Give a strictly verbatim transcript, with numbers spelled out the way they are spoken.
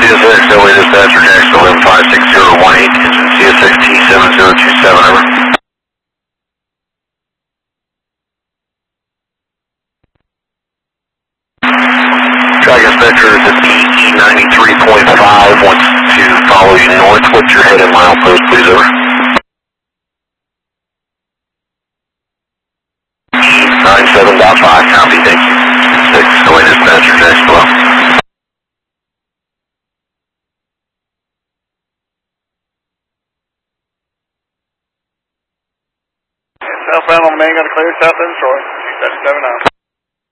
C S X, L A dispatcher, Jackson eleven five six zero one eight, engine C S X T seven zero two seven, over. Track inspector is at E E ninety-three point five, wants to follow you north. What's your head and milepost, please, over? E ninety-seven point five, copy, thank you. six, L A dispatcher, Jackson below. Southbound on the main, got a clear south of Detroit, seven seven nine.